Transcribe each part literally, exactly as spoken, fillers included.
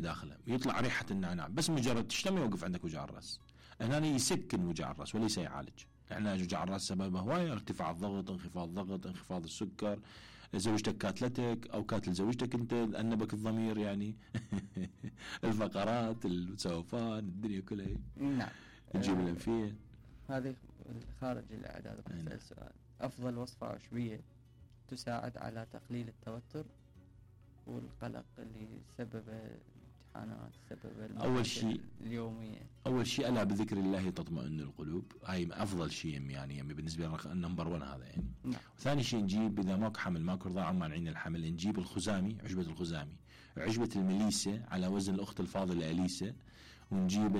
داخله يطلع ريحة النعناع، بس مجرد تشتمه يوقف عندك وجع الرأس. هنا يسكن وجع الرأس وليس يعالج. علاج وجع الرأس سببه هواية، ارتفاع الضغط، انخفاض الضغط، انخفاض السكر، زوجتك كاتلتك أو كاتل زوجتك أنت، أنبك الضمير يعني الفقرات، السوفان، الدنيا كلها. نعم. الجيب الأنفية. هذه خارج الإعداد. بسأل سؤال: أفضل وصفة عشبية تساعد على تقليل التوتر والقلق اللي سبب الامتحانات، سبب أول شيء اليومية؟ أول شيء ألا بذكر الله تطمئن القلوب، هاي أفضل شيء يعني, يعني بالنسبة لنا النمبر ون هذا يعني. نعم. ثاني شيء نجيب إذا ماكو حمل ماكو رضاعة مانعين الحمل، نجيب الخزامي، عشبة الخزامي، عشبة المليسة على وزن الأخت الفاضلة أليسة، ونجيب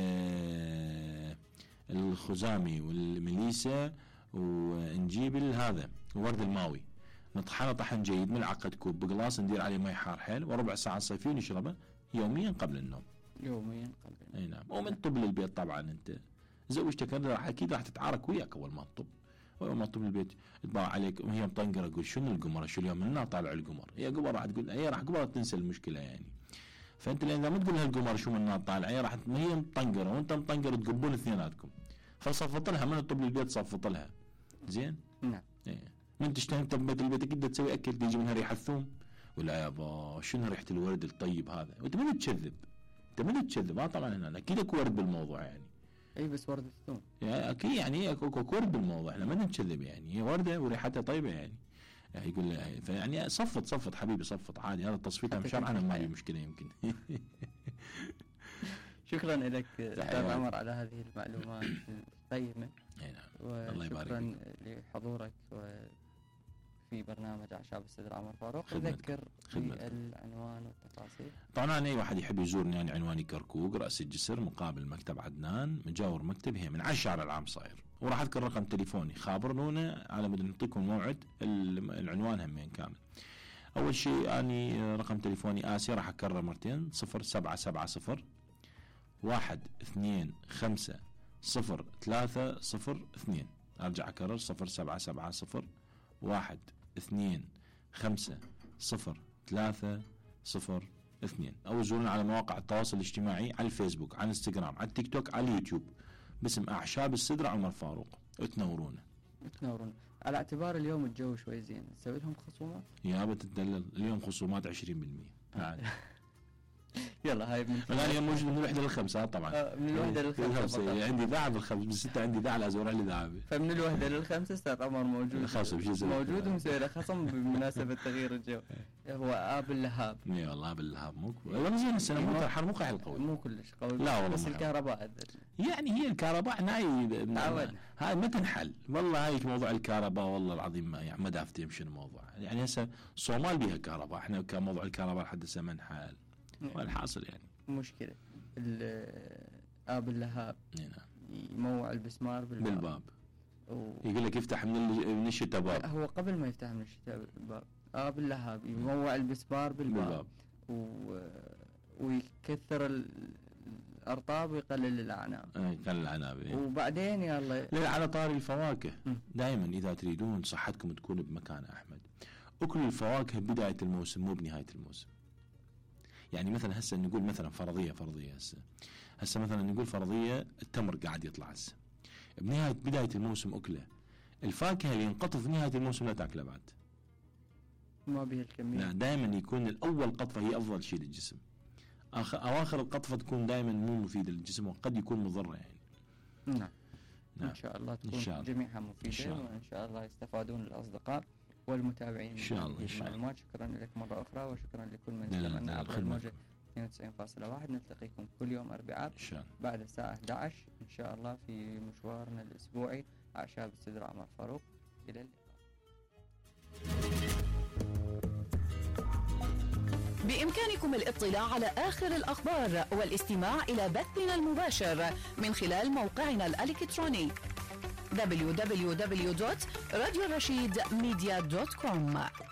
الخزامي والمليسة، ونجيب هذا ورد الماوي، نطحنه طحن جيد، ملعقة كوب بقلاص، ندير عليه ماء حار حيل وربع ساعة صيفية، نشربه يوميا قبل النوم. يوميا قبل النوم. اي نعم. ومن طب للبيت طبعا، انت زوجتك راح اكيد راح تتعارك وياك اول ما تطب، اول ما تطب البيت تطلع عليك وهي مطنقره، تقول شنو القمر، شو اليوم منا طالع القمر، هي قمر راح تقول هي راح قمر تنسى المشكله يعني. فانت اذا ما تقول لها القمر شو منا طالع، هي راح هي مطنقره وانت مطنقر تقبون اثنيناتكم، فصفط لها من الطب للبيت، صفط لها زين. نعم. ايه من تشتهي انت ببيت البيت اكيد تسوي اكل تيجي منها ريحه ثوم، ولا يابا شنو ريحه الورد الطيب هذا، وانت من تكذب، انت من تكذب. اه طبعا هنا اكيد اكو ورد بالموضوع يعني. اي بس ورد الثوم يعني اكيد يعني اكو ورد بالموضوع، احنا ما نكذب يعني، هي ورده وريحتها طيبه يعني. يعني يقول لي فيعني صفط صفط حبيبي صفط عادي، هذا التصفيط شرعا ما في مشكله يمكن. شكرا لك استاذ عمر على هذه المعلومات القيمه. اي نعم. الله يبارك فيك. شكرا لحضورك في برنامج أعشاب الصدر عمر فاروق. أذكر العنوان والتفاصيل. طبعا أنا أي واحد يحب يزورني يعني عنواني كركوك رأس الجسر مقابل مكتب عدنان، مجاور مكتب هي من على الشارع العام صاير، وراح أذكر رقم تليفوني، خابرنونا على مود نعطيكم موعد. العنوان همين كامل. أول شيء أني رقم تليفوني آسي راح أكرر مرتين، صفر سبعة سبعة صفر واحد اثنين خمسة صفر ثلاثة صفر اثنين. أرجع أكرر صفر سبعة سبعة صفر واحد اثنين خمسة صفر ثلاثة صفر اثنين. أو زورونا على مواقع التواصل الاجتماعي، على الفيسبوك، على الانستغرام، على التيك توك، على اليوتيوب باسم أعشاب الصدر عمر فاروق. اتنورونا اتنورونا. على اعتبار اليوم الجو شوي زين، نسوي لهم خصومات؟ يا بتدلل اليوم خصومات عشرين بالمئة. تعال يلا هاي من الآن موجود من الوحدة للخمسة طبعا. آه من الوحدة للخمسة. عندي داعب بالخمس، بس ستة عندي داعب لازم أروح لي داعب. فمن الوحدة للخمسة استاذ عمر موجود. خصم موجود ومسوي له خصم بمناسبة تغيير الجو. هو آب اللهاب. اي والله آب اللهاب مو والله زين السنة مو الحر مو قاعد قوي. مو كلش قوي. لا والله. بس الكهرباء يعني هي الكهرباء هاي تعود. هاي ما تنحل والله. هاي موضوع الكهرباء والله العظيم ما يعني ما دافتي يمشي الموضوع. يعني هسه صومال بيها كهرباء، احنا كان موضوع الكهرباء لحد هسه ما انحل. والحاصل يعني مشكلة آب اللهاب. نعم. يموع البسمار بالباب, بالباب. و... يقول لك يفتح من من الشتاء باب. هو قبل ما يفتح من الشتاء الباب آب اللهاب يموع البسمار بالباب, بالباب. و... ويكثر الأرطاب ويقلل الأعناب. يقلل الأعناب. إيه. وبعدين يلا لا على طاري الفواكه، دائما إذا تريدون صحتكم تكون بمكان أحمد، أكلوا الفواكه بداية الموسم مو بنهاية الموسم. يعني مثلا هسه نقول مثلا فرضية فرضية هسه هسه مثلا نقول فرضية التمر قاعد يطلع هسه بنهاية بداية الموسم أكله. الفاكهة اللي ينقطف في نهاية الموسم لا تاكله بعد، ما بها الكمية. لا دائما يكون الأول قطفة هي أفضل شيء للجسم، آخر أواخر القطفة تكون دائما مو مفيدة للجسم وقد يكون مضرة يعني. نعم. نعم. إن شاء الله تكون شاء الله. جميعها مفيدة وإن شاء الله يستفادون الأصدقاء والمتابعين. إن شاء الله. المعلومات. شكرا لك مرة أخرى وشكرا لكل من استمعنا عبر الموجة اثنين وتسعين فاصلة واحد. نلتقيكم كل يوم أربعاء بعد الساعة أحد عشر إن شاء الله في مشوارنا الأسبوعي أعشاب الصدر عمر فاروق. إلى اللقاء. بإمكانكم الاطلاع على آخر الأخبار والاستماع إلى بثنا المباشر من خلال موقعنا الإلكتروني دبليو دبليو دبليو دوت راديو رشيد ميديا دوت كوم.